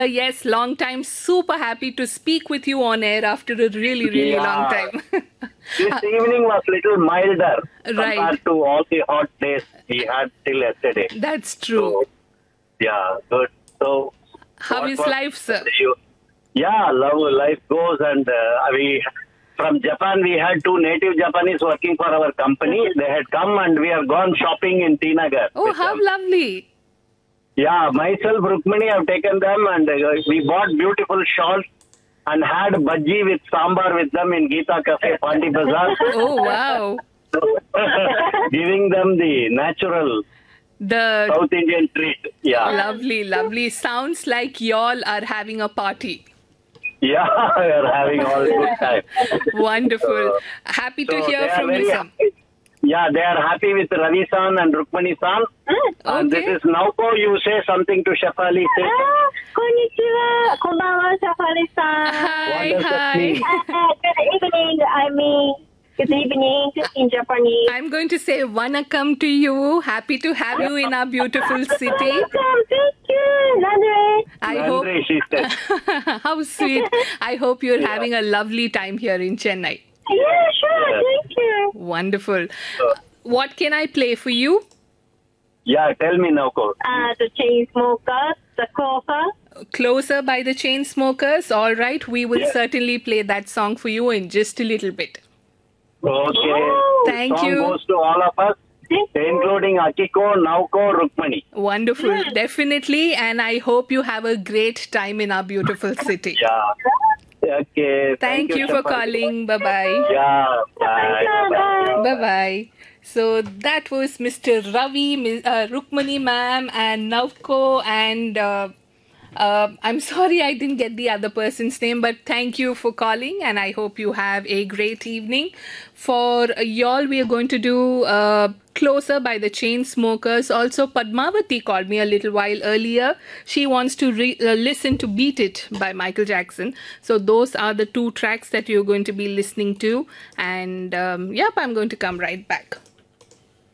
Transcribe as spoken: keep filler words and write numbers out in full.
Yes, long time. Super happy to speak with you on air after a really, really Yeah. long time. This evening was little milder Right. compared to all the hot days we had till yesterday. That's true. So, yeah, good. So, How what is was- life, sir? you- Yeah, love life goes, and uh, we from Japan we had two native Japanese working for our company. They had come and we have gone shopping in T Nagar. Oh, with how them. lovely. Yeah, myself, Rukmini, have taken them and uh, we bought beautiful shawls and had bhaji with sambar with them in Geeta Cafe, Pandi Bazaar, Oh, wow. giving them the natural The South Indian treat. Yeah, lovely, lovely. Sounds like y'all are having a party. yeah, we are having all good time. Wonderful. Happy to So hear they are from you, very sir. happy. Yeah, they are happy with Ravi-san and Rukmani-san. And this Okay. is Naoko. You say something to Shefali. Say あーこんにちは。こんばんは、シャファリさん。 Hi, What does that hi. mean? Uh, good evening. I mean, good evening in Japanese. I'm going to say wanakam to you. Happy to have you in our beautiful city. Welcome. Thank you. Nandre. I hope. Andre, she said. How sweet. I hope you're having a lovely time here in Chennai. Yeah, sure. Thank you. Wonderful. What can I play for you? Yeah, tell me, Naoko. Uh, the chain smokers, the closer. Closer by the Chainsmokers. All right, we will Yeah. certainly play that song for you in just a little bit. Okay. Thank Song you. goes to all of us, including Akiko, Naoko, Rukmani. Wonderful, definitely, and I hope you have a great time in our beautiful city. Yeah. Okay. Thank you for Shefali. calling. Bye bye. Yeah. Bye. Bye. Bye bye. So that was Mister Ravi, Miz- uh, Rukmani ma'am, and Navko, and uh, uh, I'm sorry I didn't get the other person's name, but thank you for calling, and I hope you have a great evening. For y'all, we are going to do uh, Closer by the Chainsmokers. Also, Padmavati called me a little while earlier. She wants to re- uh, listen to Beat It by Michael Jackson. So those are the two tracks that you're going to be listening to. And um, yep, I'm going to come right back.